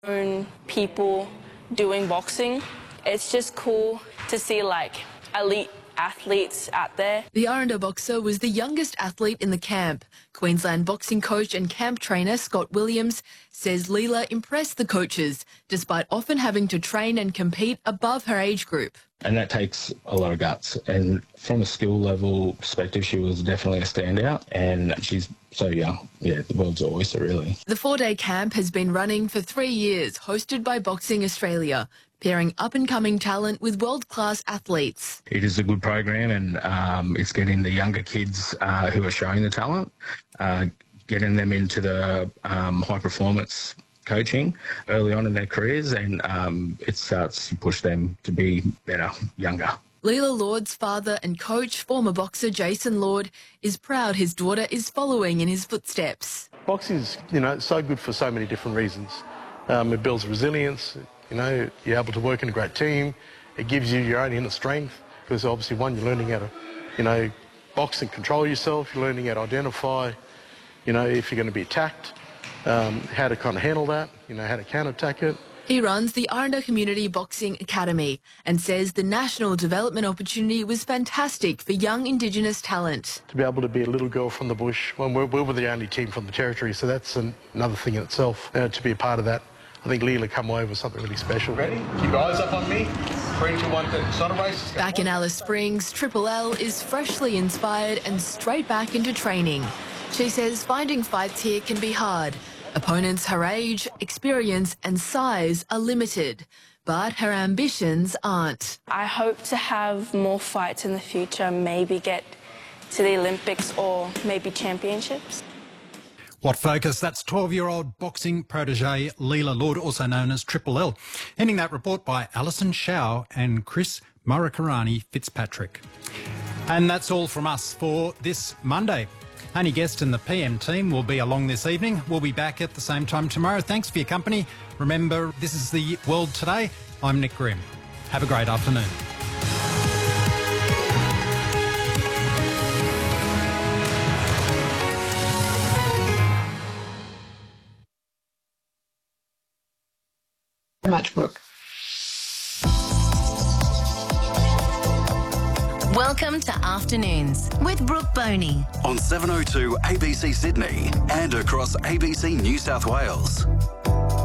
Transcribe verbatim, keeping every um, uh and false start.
own people doing boxing. It's just cool to see like elite athletes out there. The Aranda boxer was the youngest athlete in the camp. Queensland boxing coach and camp trainer Scott Williams says Leela impressed the coaches despite often having to train and compete above her age group. And that takes a lot of guts. And from a skill level perspective, she was definitely a standout. And she's so young. Yeah, the world's her oyster, really. The four-day camp has been running for three years, hosted by Boxing Australia, pairing up-and-coming talent with world-class athletes. It is a good program, and um, it's getting the younger kids uh, who are showing the talent, uh, getting them into the um, high-performance coaching early on in their careers, and um, it starts to push them to be better, younger. Leela Lord's father and coach, former boxer Jason Lord, is proud his daughter is following in his footsteps. Boxing is, you know, so good for so many different reasons. Um, it builds resilience, you know, you're able to work in a great team. It gives you your own inner strength because obviously, one, you're learning how to, you know, box and control yourself. You're learning how to identify, you know, if you're going to be attacked, um, how to kind of handle that, you know, how to counter-attack it. He runs the Aranda Community Boxing Academy and says the national development opportunity was fantastic for young Indigenous talent. To be able to be a little girl from the bush, well, we're, we're the only team from the territory, so that's an, another thing in itself. Uh, to be a part of that, I think Leela come away with something really special. Ready? Keep your eyes up on me. Three, two, one, it's not a race. Back in Alice Springs, Triple L is freshly inspired and straight back into training. She says finding fights here can be hard. Opponents her age, experience and size are limited, but her ambitions aren't. I hope to have more fights in the future, maybe get to the Olympics or maybe championships. What focus? That's twelve-year-old boxing protege Leela Lord, also known as Triple L. Ending that report by Alison Shao and Chris Murakarani Fitzpatrick. And that's all from us for this Monday. Only guest in the P M team will be along this evening. We'll be back at the same time tomorrow. Thanks for your company. Remember, this is the World Today. I'm Nick Grimm. Have a great afternoon. Much, Brooke. Welcome to Afternoons with Brooke Boney on seven oh two A B C Sydney and across A B C New South Wales.